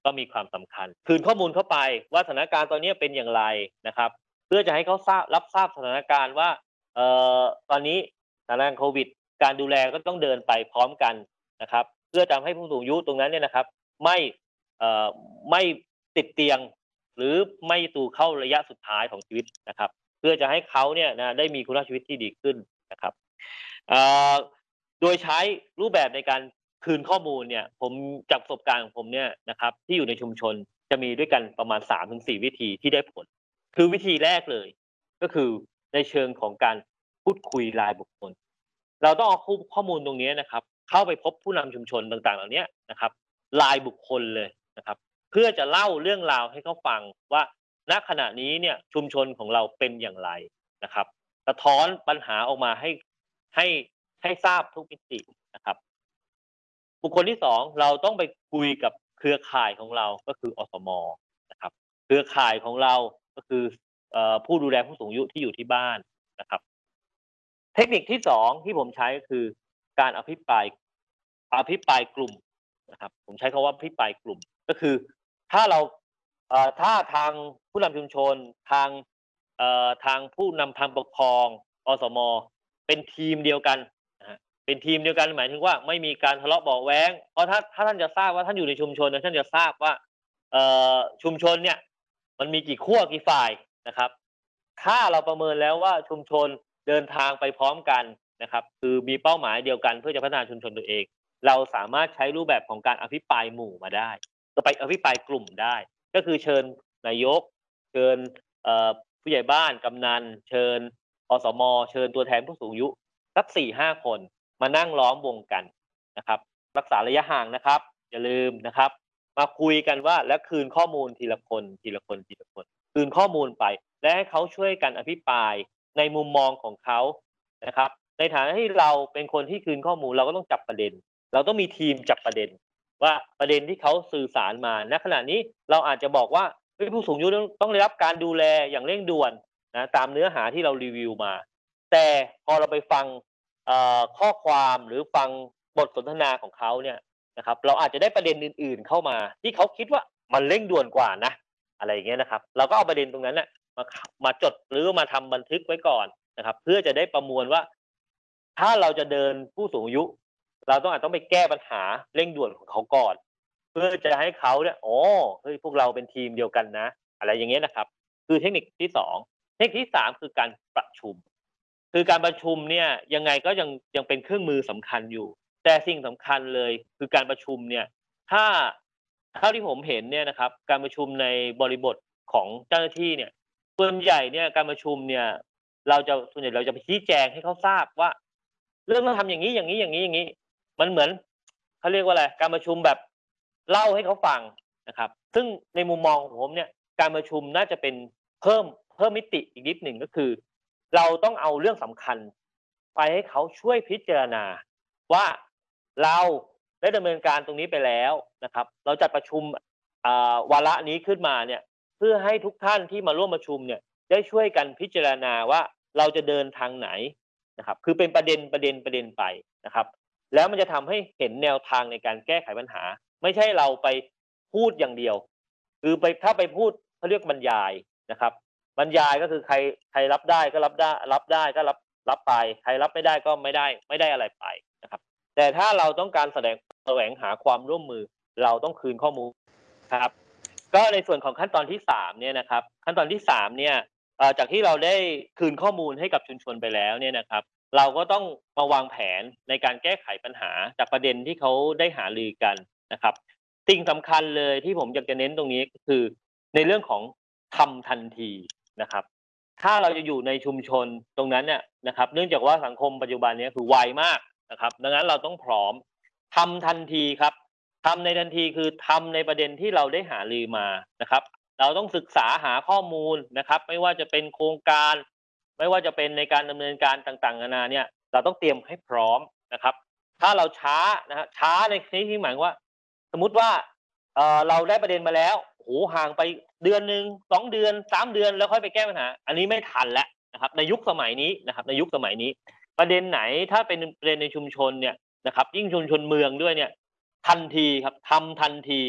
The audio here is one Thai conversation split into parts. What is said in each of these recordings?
ก็มีความสำคัญคืนข้อมูลเข้าไปว่าสถานการณ์ตอนนี้เป็นอย่างไรนะครับเพื่อจะให้เขารับทราบสถานการณ์ว่าเอ่ตอนนี้สถานการณ์โควิดการดูแลก็ต้องเดินไปพร้อมกันนะครับเพื่อทำให้ผู้สูงอายุตรงนั้นเนี่ยนะครับไม่เอ่อไม่ติดเตียงหรือไม่สู่เข้าระยะสุดท้ายของชีวิตนะครับเพื่อจะให้เขาเนี่ยนะได้มีคุณภาพชีวิตที่ดีขึ้นนะครับเอ่อโดยใช้รูปแบบในการคืนข้อมูลเนี่ยผมจากประสบการณ์ของผมเนี่ยนะครับที่อยู่ในชุมชนจะมีด้วยกันประมาณ3-4วิธีที่ได้ผลคือวิธีแรกเลยก็คือในเชิงของการพูดคุยรายบุคคลเราต้องเอาข้อมูลตรงนี้นะครับเข้าไปพบผู้นำชุมชนต่างๆเหล่านี้นะครับรายบุคคลเลยนะครับเพื่อจะเล่าเรื่องราวให้เขาฟังว่าณขณะนี้เนี่ยชุมชนของเราเป็นอย่างไรนะครับสะท้อนปัญหาออกมาให้ให้ทราบทุกมิตินะครับบุคคลที่2เราต้องไปคุยกับเครือข่ายของเราก็คืออสมนะครับเครือข่ายของเราก็คือผู้ดูแลผู้สูงอายุที่อยู่ที่บ้านนะครับ เทคนิคที่2ที่ผมใช้ก็คือการอภิปรายกลุ่มนะครับผมใช้คำว่าอภิปรายกลุ่มก็คือถ้าเราถ้าทางผู้นำชุมชนทางผู้นำทางปกครองอสมเป็นทีมเดียวกันนะครับเป็นทีมเดียวกันหมายถึงว่าไม่มีการทะเลาะเบาะแว้งเพราะถ้าท่านจะทราบว่าท่านอยู่ในชุมชนท่านจะทราบว่าชุมชนเนี่ยมันมีกี่ขั้วกี่ฝ่ายนะครับถ้าเราประเมินแล้วว่าชุมชนเดินทางไปพร้อมกันนะครับคือมีเป้าหมายเดียวกันเพื่อจะพัฒนาชุมชนตัวเองเราสามารถใช้รูปแบบของการอภิปรายหมู่มาได้ก็ไปอภิปรายกลุ่มได้ก็คือเชิญนายกเชิญเอ่อผู้ใหญ่บ้านกำนันเชิญอสมเชิญตัวแทนผู้สูงอายุสัก4-5คนมานั่งล้อมวงกันนะครับรักษาระยะห่างนะครับอย่าลืมนะครับมาคุยกันว่าและคืนข้อมูลทีละคนทีละคนทีละคนคืนข้อมูลไปและให้เขาช่วยกันอภิปรายในมุมมองของเขานะครับในฐานะที่เราเป็นคนที่คืนข้อมูลเราก็ต้องจับประเด็นเราต้องมีทีมจับประเด็นว่าประเด็นที่เขาสื่อสารมาณขณะนี้เราอาจจะบอกว่าเฮ้ยผู้สูงอายุต้องได้รับการดูแลอย่างเร่งด่วนนะตามเนื้อหาที่เรารีวิวมาแต่พอเราไปฟังข้อความหรือฟังบทสนทนาของเขาเนี่ยนะครับเราอาจจะได้ประเด็นอื่นๆเข้ามาที่เขาคิดว่ามันเร่งด่วนกว่านะอะไรอย่างเงี้ยนะครับเราก็เอาประเด็นตรงนั้นน่ะมาจดหรือมาทำบันทึกไว้ก่อนนะครับเพื่อจะได้ประมวลว่าถ้าเราจะเดินผู้สูงอายุเราอาจต้องไปแก้ปัญหาเร่งด่วนของเขาก่อนเพื่อจะให้เขาเนี่ยอ๋อเฮ้ยพวกเราเป็นทีมเดียวกันนะอะไรอย่างเงี้ยนะครับคือเทคนิคที่2เทคนิคที่3คือการประชุมคือการประชุมเนี่ยยังไงก็ยังเป็นเครื่องมือสำคัญอยู่แต่สิ่งสำคัญเลยคือการประชุมเนี่ยถ้าเท่าที่ผมเห็นเนี่ยนะครับการประชุมในบริบทของเจ้าหน้าที่เนี่ย ส่วนใหญ่เนี่ยการประชุมเนี่ยส่วนใหญ่เราจะไปชี้แจงให้เขาทราบว่าเรื่องต้องทำอย่างนี้อย่างนี้อย่างนี้อย่างนี้มันเหมือนเขาเรียกว่าอะไรการประชุมแบบเล่าให้เขาฟังนะครับซึ่งในมุมมองของผมเนี่ยการประชุมน่าจะเป็นเพิ่มเพิ่มมิติอีกนิดหนึ่งก็คือเราต้องเอาเรื่องสำคัญไปให้เขาช่วยพิจารณาว่าเราได้ดำเนินการตรงนี้ไปแล้วนะครับเราจัดประชุมวาระนี้ขึ้นมาเนี่ย เพื่อให้ทุกท่านที่มาร่วมประชุมเนี่ยได้ช่วยกันพิจารณาว่าเราจะเดินทางไหนนะครับคือเป็นประเด็นไปนะครับแล้วมันจะทำให้เห็นแนวทางในการแก้ไขปัญหาไม่ใช่เราไปพูดอย่างเดียวคือถ้าไปพูดเขาเรียกบรรยายนะครับบรรยายก็คือใครรับได้ก็รับได้ก็รับไปใครรับไม่ได้ก็ไม่ได้อะไรไปนะครับแต่ถ้าเราต้องการแสวงหาความร่วมมือเราต้องคืนข้อมูลครับ ก็ในส่วนของขั้นตอนที่3เนี่ยนะครับขั้นตอนที่3เนี่ยจากที่เราได้คืนข้อมูลให้กับชุมชนไปแล้วเนี่ยนะครับเราก็ต้องมาวางแผนในการแก้ไขปัญหาจากประเด็นที่เขาได้หารือกันนะครับสิ่งสำคัญเลยที่ผมอยากจะเน้นตรงนี้ก็คือในเรื่องของทำทันทีนะครับถ้าเราจะอยู่ในชุมชนตรงนั้นเนี่ยนะครับเนื่องจากว่าสังคมปัจจุบันนี้คือไวมากนะครับดังนั้นเราต้องพร้อมทำทันทีครับ ทำในทันทีคือทำในประเด็นที่เราได้หารือมานะครับเราต้องศึกษาหาข้อมูลนะครับไม่ว่าจะเป็นโครงการไม่ว่าจะเป็นในการดำเนินการต่างๆนานาเนี่ยเราต้องเตรียมให้พร้อมนะครับถ้าเราช้านะฮะช้าในที่หมายว่าสมมุติว่าเราได้ประเด็นมาแล้วโอ้โฮห่างไปเดือนหนึ่ง2เดือน3เดือนแล้วค่อยไปแก้ปัญหาอันนี้ไม่ทันแล้วนะครับในยุคสมัยนี้นะครับในยุคสมัยนี้ประเด็นไหนถ้าเป็นประเด็นในชุมชนเนี่ยนะครับยิ่งชุมชนเมืองด้วยเนี่ย ทันทีครับทำทันที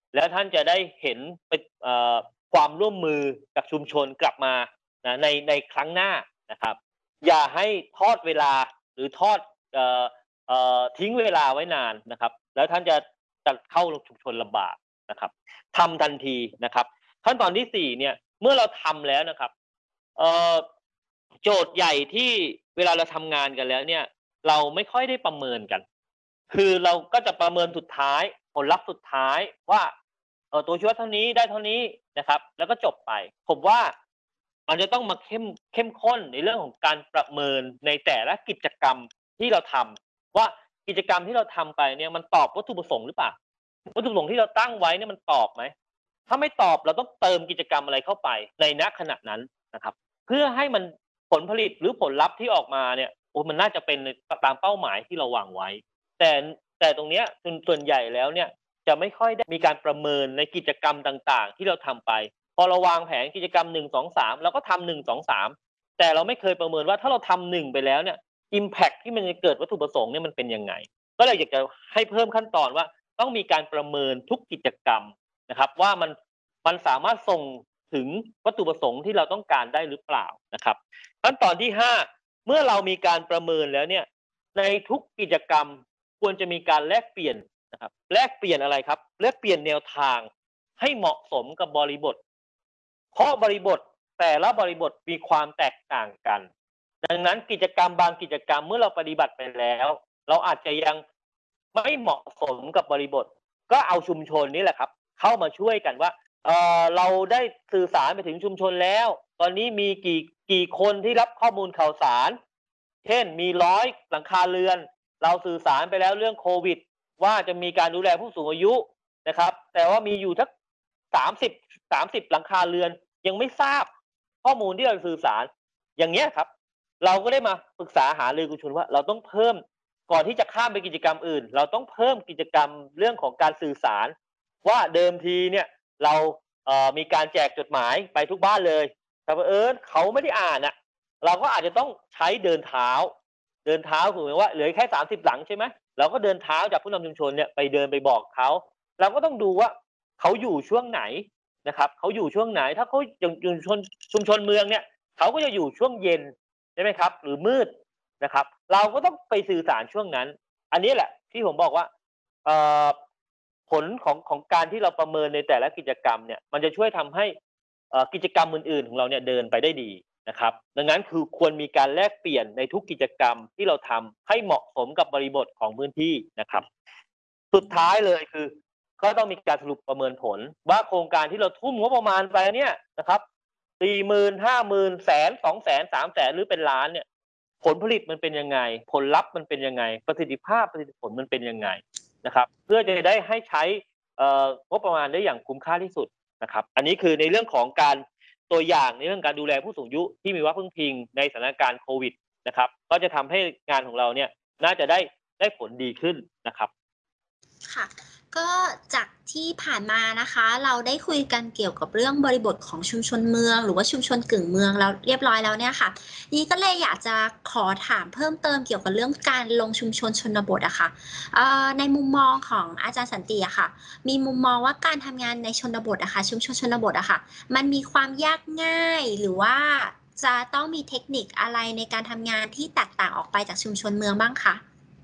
แล้วท่านจะได้เห็นเป็นความร่วมมือกับชุมชนกลับมานะในครั้งหน้านะครับอย่าให้ทอดเวลาหรือทอดเอ่อทิ้งเวลาไว้นานนะครับแล้วท่านจะเข้าชุมชนลำบากนะครับทำทันทีนะครับขั้นตอนที่4เนี่ยเมื่อเราทำแล้วนะครับเอ่อโจทย์ใหญ่ที่เวลาเราทำงานกันแล้วเนี่ยเราไม่ค่อยได้ประเมินกันคือเราก็จะประเมินสุดท้ายผลลัพธ์สุดท้ายว่าตัวชี้วัดเท่านี้ได้เท่านี้นะครับแล้วก็จบไปผมว่ามันจะต้องมาเข้มข้นในเรื่องของการประเมินในแต่ละกิจกรรมที่เราทำว่ากิจกรรมที่เราทำไปเนี่ยมันตอบวัตถุประสงค์หรือเปล่าวัตถุประสงค์ที่เราตั้งไว้เนี่ยมันตอบไหมถ้าไม่ตอบเราต้องเติมกิจกรรมอะไรเข้าไปในณขณะนั้นนะครับเพื่อให้มันผลผลิตหรือผลลัพธ์ที่ออกมาเนี่ยโอ้มันน่าจะเป็นตามเป้าหมายที่เราวางไว้แต่แต่ตรงเนี้ยส่วนใหญ่แล้วเนี่ยจะไม่ค่อยได้มีการประเมินในกิจกรรมต่างๆที่เราทำไปพอเราวางแผนกิจกรรม1 2 3เราก็ทำ1 2 3แต่เราไม่เคยประเมินว่าถ้าเราทำ1ไปแล้วเนี่ยอิมแพกที่มันจะเกิดวัตถุประสงค์เนี่ยมันเป็นยังไงก็เลยอยากจะให้เพิ่มขั้นตอนว่าต้องมีการประเมินทุกกิจกรรมนะครับว่ามันสามารถส่งถึงวัตถุประสงค์ที่เราต้องการได้หรือเปล่านะครับขั้นตอนที่5เมื่อเรามีการประเมินแล้วเนี่ยในทุกกิจกรรมควรจะมีการแลกเปลี่ยนนะครับแลกเปลี่ยนอะไรครับแลกเปลี่ยนแนวทางให้เหมาะสมกับบริบทเพราะบริบทแต่ละบริบทมีความแตกต่างกันดังนั้นกิจกรรมบางกิจกรรมเมื่อเราปฏิบัติไปแล้วเราอาจจะยังไม่เหมาะสมกับบริบทก็เอาชุมชนนี่แหละครับเข้ามาช่วยกันว่าเราได้สื่อสารไปถึงชุมชนแล้วตอนนี้มีกี่คนที่รับข้อมูลข่าวสารเช่นมี100หลังคาเรือนเราสื่อสารไปแล้วเรื่องโควิดว่าจะมีการดูแลผู้สูงอายุนะครับแต่ว่ามีอยู่ทัก30 30หลังคาเรือนยังไม่ทราบข้อมูลที่เราสื่อสารอย่างเงี้ยครับเราก็ได้มาปรึกษาหารือกับชุมชนว่าเราต้องเพิ่มก่อนที่จะข้ามไปกิจกรรมอื่นเราต้องเพิ่มกิจกรรมเรื่องของการสื่อสารว่าเดิมทีเนี่ยเรามีการแจกจดหมายไปทุกบ้านเลยแต่เผอิญเขาไม่ได้อ่านอะเราก็อาจจะต้องใช้เดินเท้าเดินเท้าถูกไหมว่าเหลือแค่30หลังใช่ไหมเราก็เดินเท้าจากผู้นำชุมชนเนี่ยไปเดินไปบอกเขาเราก็ต้องดูว่าเขาอยู่ช่วงไหนนะครับเขาอยู่ช่วงไหนถ้าเขาอย่างชุมชนเมืองเนี่ยเขาก็จะอยู่ช่วงเย็นใช่ไหมครับหรือมืดนะครับเราก็ต้องไปสื่อสารช่วงนั้นอันนี้แหละที่ผมบอกว่าเอ่อผลของการที่เราประเมินในแต่ละกิจกรรมเนี่ยมันจะช่วยทำให้กิจกรรมอื่นๆของเราเนี่ยเดินไปได้ดีนะครับดังนั้นคือควรมีการแลกเปลี่ยนในทุกกิจกรรมที่เราทำให้เหมาะสมกับบริบทของพื้นที่นะครับสุดท้ายเลยคือก็ต้องมีการสรุปประเมินผลว่าโครงการที่เราทุ่มงบประมาณไปเนี่ยนะครับ40,000 50,000แสน200,000 300,000หรือเป็นล้านเนี่ยผลผลิตมันเป็นยังไงผลลัพธ์มันเป็นยังไงประสิทธิภาพประสิทธิผลมันเป็นยังไงนะครับเพื่อจะได้ให้ใช้งบประมาณได้อย่างคุ้มค่าที่สุดนะครับอันนี้คือในเรื่องของการตัวอย่างในเรื่องการดูแลผู้สูงอายุที่มีวัดพึ่งพิงในสถานการณ์โควิดนะครับก็จะทำให้งานของเราเนี่ยน่าจะได้ผลดีขึ้นนะครับค่ะก็จากที่ผ่านมานะคะเราได้คุยกันเกี่ยวกับเรื่องบริบทของชุมชนเมืองหรือว่าชุมชนกึ่งเมืองแล้วเรียบร้อยแล้วเนี่ยค่ะนี้ก็เลยอยากจะขอถามเพิ่มเติมเกี่ยวกับเรื่องการลงชุมชนชนบทอะค่ะในมุมมองของอาจารย์สันติอะค่ะมีมุมมองว่าการทำงานในชนบทอะค่ะชุมชนชนบทอะค่ะมันมีความยากง่ายหรือว่าจะต้องมีเทคนิคอะไรในการทำงานที่แตกต่างออกไปจากชุมชนเมืองบ้างคะ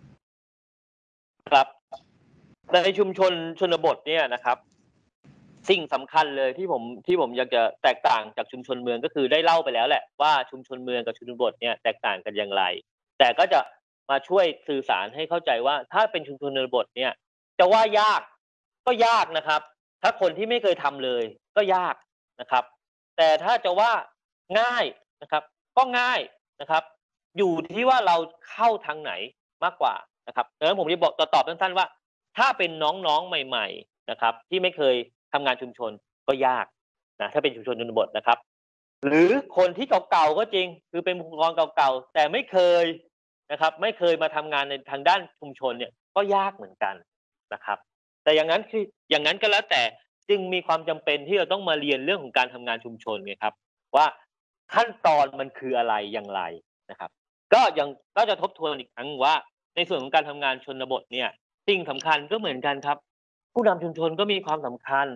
ครับในชุมชนชนบทเนี่ยนะครับ สิ่งสำคัญเลยที่ผมอยากจะแตกต่างจากชุมชนเมืองก็คือได้เล่าไปแล้วแหละว่าชุมชนเมืองกับชนบทเนี่ยแตกต่างกันอย่างไรแต่ก็จะมาช่วยสื่อสารให้เข้าใจว่าถ้าเป็นชุมชนชนบทเนี่ยจะว่ายากก็ยากนะครับถ้าคนที่ไม่เคยทำเลยก็ยากนะครับแต่ถ้าจะว่าง่ายนะครับก็ง่ายนะครับอยู่ที่ว่าเราเข้าทางไหนมากกว่านะครับดังนั้นผมจะบอกตอบสั้นๆว่าถ้าเป็นน้องๆใหม่ๆนะครับที่ไม่เคย ทำงานชุมชนก็ยากนะถ้าเป็นชุมชนชนบทนะครับหรือคนที่เก่าๆก็จริงคือเป็นองค์กรเก่าๆแต่ไม่เคยนะครับไม่เคยมาทำงานในทางด้านชุมชนเนี่ยก็ยากเหมือนกันนะครับแต่อย่างนั้นคืออย่างนั้นก็แล้วแต่จึงมีความจำเป็นที่เราต้องมาเรียนเรื่องของการทำงานชุมชนไงครับว่าขั้นตอนมันคืออะไรอย่างไรนะครับก็ยังก็จะทบทวนอีกครั้งว่าในส่วนของการทำงานชนบทเนี่ยสิ่งสำคัญก็เหมือนกันครับผู้นำชุมชนก็มีความสำคัญ